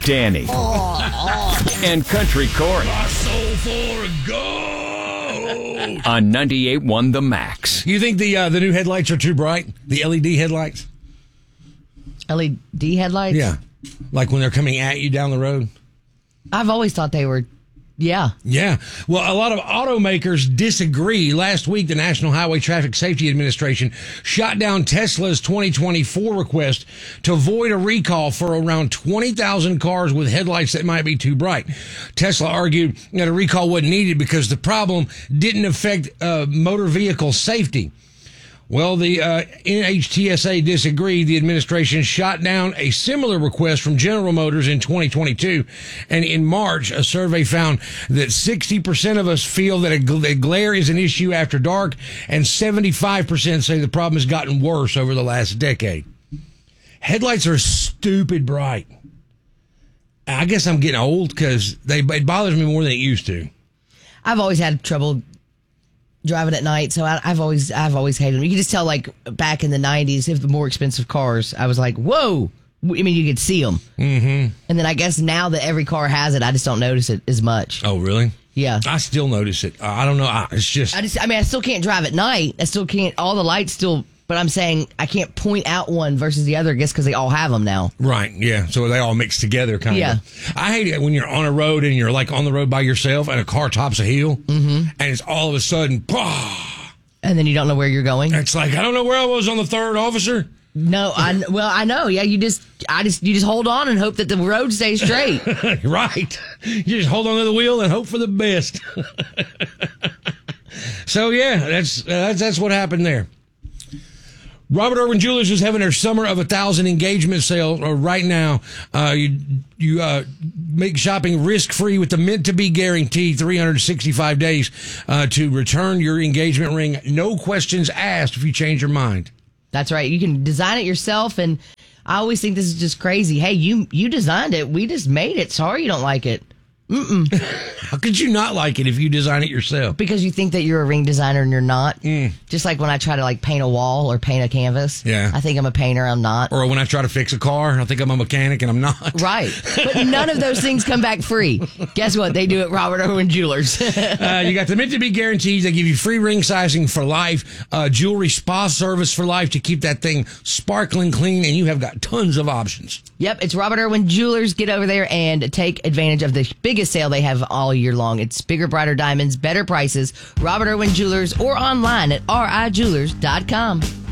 Danny, and Country Corey My soul for gold. on 98.1 The Max. You think the new headlights are too bright? The LED headlights? LED headlights? Yeah. Like when they're coming at you down the road? I've always thought they were, yeah. Yeah. Well, a lot of automakers disagree. Last week, the National Highway Traffic Safety Administration shot down Tesla's 2024 request to void a recall for around 20,000 cars with headlights that might be too bright. Tesla argued that a recall wasn't needed because the problem didn't affect motor vehicle safety. Well, the NHTSA disagreed. The administration shot down a similar request from General Motors in 2022. And in March, a survey found that 60% of us feel that glare is an issue after dark, and 75% say the problem has gotten worse over the last decade. Headlights are stupid bright. I guess I'm getting old because it bothers me more than it used to. I've always had trouble driving at night, so I've always hated them. You can just tell, like, back in the 90s, if the more expensive cars, I was like, whoa. I mean, you could see them. Mm-hmm. And then I guess now that every car has it, I just don't notice it as much. Oh, really? Yeah. I still notice it. I don't know. It's just... I still can't drive at night. I still can't, all the lights still, but I'm saying I can't point out one versus the other, I guess, because they all have them now. Right, yeah. So they all mix together, kind of. I hate it when you're on a road and you're, like, on the road by yourself and a car tops a hill, and it's all of a sudden, and then you don't know where you're going. It's like, I don't know where I was on the third, officer. No, I know. Yeah, you just hold on and hope that the road stays straight. Right. You just hold on to the wheel and hope for the best. So, yeah, that's what happened there. Robert Irwin Jewelers is having their Summer of 1,000 engagement sale right now. You make shopping risk-free with the meant-to-be guarantee, 365 days to return your engagement ring. No questions asked if you change your mind. That's right. You can design it yourself, and I always think this is just crazy. Hey, you designed it. We just made it. Sorry you don't like it. How could you not like it if you design it yourself? Because you think that you're a ring designer and you're not. Just like when I try to, like, paint a wall or paint a canvas. Yeah. I think I'm a painter. I'm not. Or when I try to fix a car, I think I'm a mechanic and I'm not. Right. But none of those things come back free. Guess what? They do at Robert Irwin Jewelers. You got the meant-to-be guarantees. They give you free ring sizing for life, jewelry spa service for life to keep that thing sparkling clean, and you have got tons of options. Yep, it's Robert Irwin Jewelers. Get over there and take advantage of the biggest sale they have all year long. It's bigger, brighter diamonds, better prices. Robert Irwin Jewelers, or online at RIJewelers.com.